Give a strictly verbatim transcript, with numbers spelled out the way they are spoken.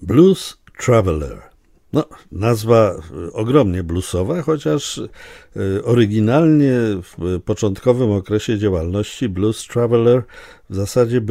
Blues Traveler. No, nazwa ogromnie bluesowa, chociaż oryginalnie w początkowym okresie działalności Blues Traveler w zasadzie